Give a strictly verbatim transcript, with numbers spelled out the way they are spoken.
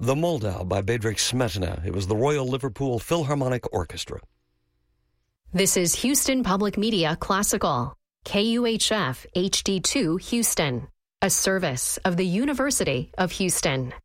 The Moldau by Bedřich Smetana. It was the Royal Liverpool Philharmonic Orchestra. This is Houston Public Media Classical, K U H F H D two Houston, a service of the University of Houston.